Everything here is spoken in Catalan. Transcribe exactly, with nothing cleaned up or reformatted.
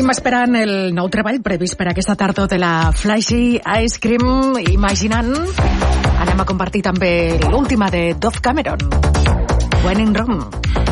Estem esperant el nou treball previst per aquesta tardor de la Flashy Ice Cream, imaginant. Anem a compartir també l'última de Dove Cameron, When in Rome.